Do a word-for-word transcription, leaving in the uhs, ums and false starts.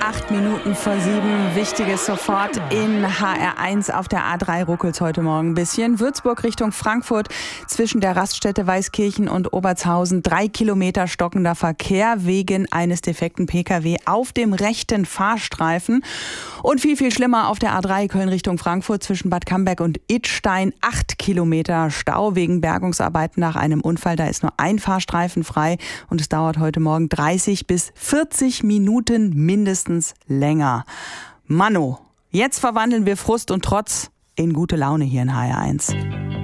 Acht Minuten vor sieben. Wichtiges sofort in H R eins. Auf der A drei ruckelt's heute Morgen ein bisschen. Würzburg Richtung Frankfurt zwischen der Raststätte Weißkirchen und Obertshausen. Drei Kilometer stockender Verkehr wegen eines defekten P K W auf dem rechten Fahrstreifen. Und viel, viel schlimmer auf der A drei Köln Richtung Frankfurt zwischen Bad Camberg und Idstein. Acht Kilometer Stau wegen Bergungsarbeiten nach einem Unfall. Da ist nur ein Fahrstreifen frei und es dauert heute Morgen dreißig bis vierzig Minuten mindestens länger. Mano, jetzt verwandeln wir Frust und Trotz in gute Laune hier in H R eins.